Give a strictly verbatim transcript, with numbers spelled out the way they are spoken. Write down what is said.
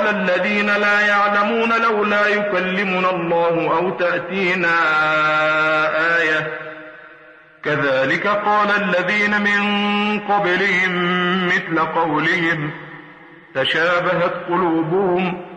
وقال الذين لا يعلمون لولا يكلمنا الله أو تأتينا آية كذلك قال الذين من قبلهم مثل قولهم تشابهت قلوبهم